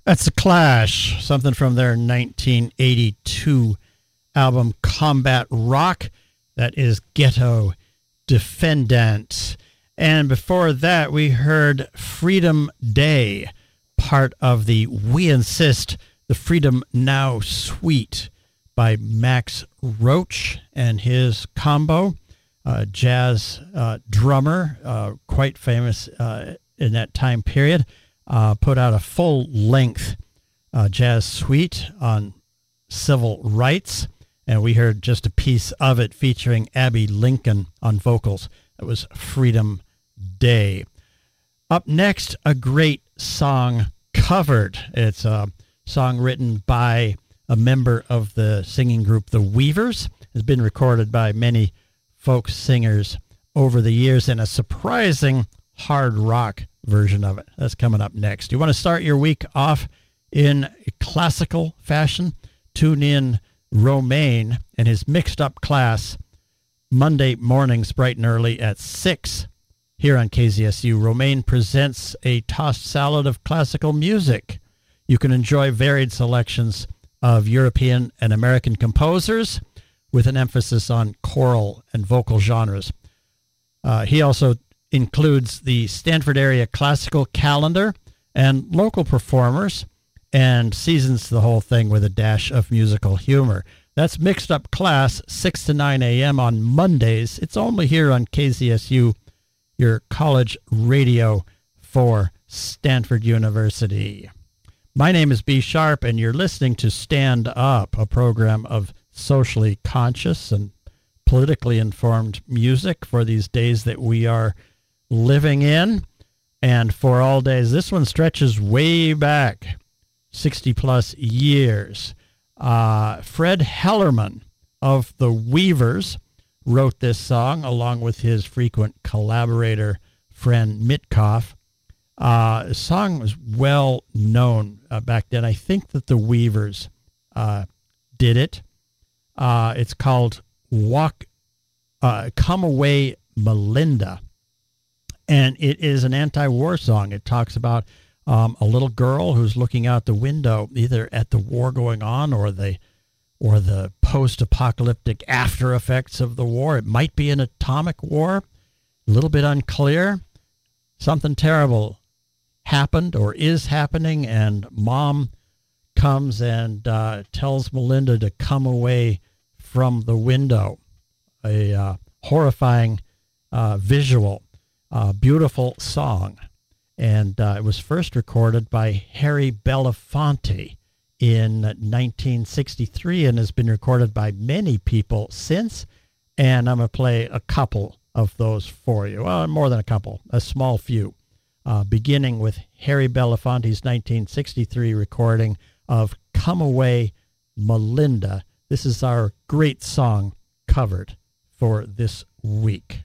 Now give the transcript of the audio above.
That's The Clash, something from their 1982 album Combat Rock. That is Ghetto Defendant. And before that, we heard Freedom Day, part of the We Insist, the Freedom Now Suite by Max Roach and his combo, jazz drummer, quite famous in that time period. Put out a full-length jazz suite on civil rights, and we heard just a piece of it featuring Abby Lincoln on vocals. That was Freedom Day. Up next, a great song covered. It's a song written by a member of the singing group The Weavers. It's been recorded by many folk singers over the years, and a surprising hard rock version of it. That's coming up next. You want to start your week off in classical fashion? Tune in Romaine and his mixed up class Monday mornings bright and early at 6 here on KZSU. Romaine presents a tossed salad of classical music. You can enjoy varied selections of European and American composers with an emphasis on choral and vocal genres. He also includes the Stanford area classical calendar and local performers, and seasons the whole thing with a dash of musical humor. That's Mixed Up Class, 6 to 9 a.m. on Mondays. It's only here on KZSU, your college radio for Stanford University. My name is B. Sharp, and you're listening to Stand Up, a program of socially conscious and politically informed music for these days that we are living in, and for all days. This one stretches way back 60 plus years. Fred Hellerman of the Weavers wrote this song along with his frequent collaborator friend Mitkoff. The song was well known back then. I think that the Weavers did it. It's called Come Away Melinda. And it is an anti-war song. It talks about a little girl who's looking out the window, either at the war going on or the post-apocalyptic after effects of the war. It might be an atomic war, a little bit unclear. Something terrible happened or is happening, and Mom comes and tells Melinda to come away from the window. A horrifying visual. Beautiful song, and it was first recorded by Harry Belafonte in 1963 and has been recorded by many people since, and I'm going to play a couple of those for you. Well, more than a couple, a small few, beginning with Harry Belafonte's 1963 recording of Come Away Melinda. This is our great song covered for this week.